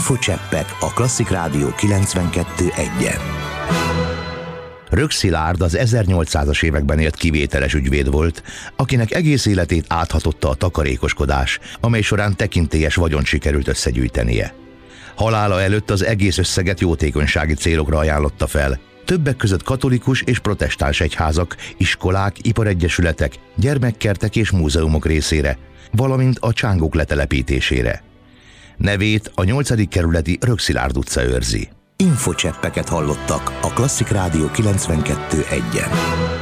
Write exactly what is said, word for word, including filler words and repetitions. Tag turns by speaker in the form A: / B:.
A: Infocseppek a Klasszik Rádió kilencvenkettő egyen.
B: Rögg-Szilárd az ezernyolcszázas években élt kivételes ügyvéd volt, akinek egész életét áthatotta a takarékoskodás, amely során tekintélyes vagyont sikerült összegyűjtenie. Halála előtt az egész összeget jótékonysági célokra ajánlotta fel, többek között katolikus és protestáns egyházak, iskolák, iparegyesületek, gyermekkertek és múzeumok részére, valamint a csángók letelepítésére. Nevét a nyolcadik kerületi Rögg-Szilárd utca őrzi.
A: Infocseppeket hallottak a Klasszik Rádió kilencvenkettő egyen.